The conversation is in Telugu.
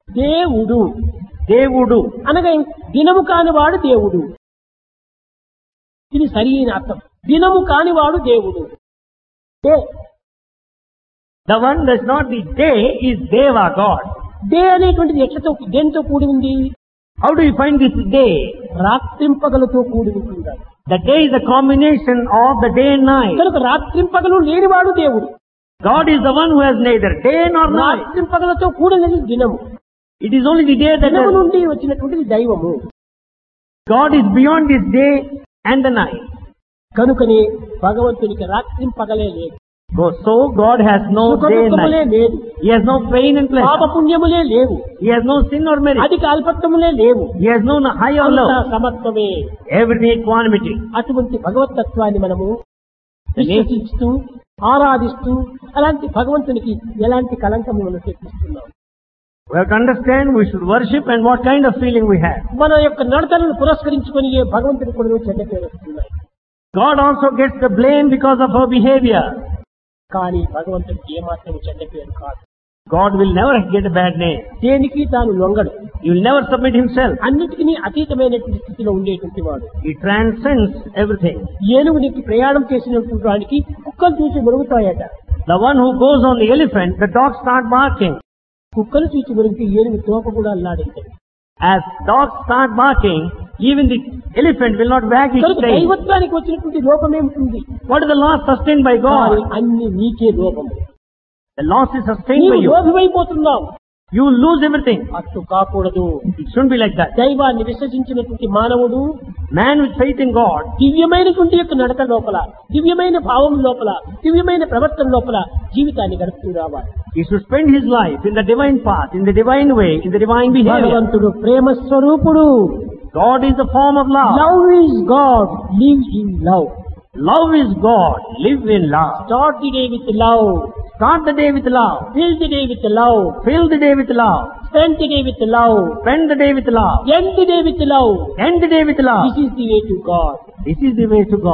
దేవుడు Devudu. అనగా దినము కానివాడు దేవుడు. ఇది సరైన అర్థం. దినము కానివాడు దేవుడు. The one that's not the day is Deva, God. Day అనేటువంటిది ఎట్లతో దేనితో కూడి ఉంది? How do you find this day? రాత్రింపగలతో కూడి ఉంటుంది. The day is a combination of the day and night. కనుక రాత్రింపగలు లేనివాడు దేవుడు. God is the one who has neither day nor night. రాత్రింపగలతో కూడినది దినము. It is only the day that దినము నుండి వచ్చినటువంటిది దైవము. God is beyond this day and the night. కనుకనే భగవంతునికి రాత్రింపగలే లేదు. So God has no day and night. లేదు. He has no pain and pleasure. పాపపుణ్యములే లేవు. He has no sin or merit. అధిక అల్పత్వములే లేవు. He has no high or low. సమత్వమే. Everything equanimity. అటువంటి భగవతత్వాన్ని మనము విశ్వసిస్తూ ఆరాధిస్తూ అలాంటి భగవంతునికి ఎలాంటి కలంకము మనం తెప్పిస్తున్నాం. We have to understand, we should worship and what kind of feeling we have. మన యొక్క నడతలను పురస్కరించుకొని భగవంతుని కూడా చెడ్డ పేరు వస్తున్నాయి. God also gets the blame because of our behavior. కానీ భగవంతునికి ఏమాత్రం చెడ్డ పేరు కాదు. God will never get a bad name. దేనికి తాను లొంగడు. He will never submit himself. అన్నిటికీ అతీతమైనటువంటి స్థితిలో ఉండేటువంటి వాడు. He transcends everything. ఏనుగునికి ప్రయాణం చేసినటువంటి వాడికి కుక్కలు చూసి మురుగుతాయట. The one who goes on the elephant, the dogs start barking. కుక్కలు చూసి మురిగితే ఏనుగు తోక కూడా అల్లాడింది. As dogs start barking, even the elephant will not wag its tail. దైవత్వానికి వచ్చినటువంటి లోపం ఏమిటి? What is the loss sustained by God? అన్ని నీకే లోపము. The loss is sustained by you. లోపమైపోతున్నావు. You will lose everything. అట్టు కాకూడదు. It shouldn't be like that. దైవాన్ని విశ్వసించినటువంటి మానవుడు Man with faith in God, దివ్యమైనటువంటి యొక్క నడక లోపల, దివ్యమైన భావం లోపల, దివ్యమైన ప్రవర్తన లోపల జీవితాన్ని గడుపుతూ రావాలి. he should spend his life in the divine path, in the divine way, in the divine behavior. భగవంతుడు ప్రేమ స్వరూపుడు. God is the form of love. Love is God, live in love. Love is God, live in love. Start the day with love. Start the day with love. Fill the day with love. Fill the day with love. Spend the day with love. Spend the day with love. End the day with love. End the day with love. This is the way to God. This is the way to God.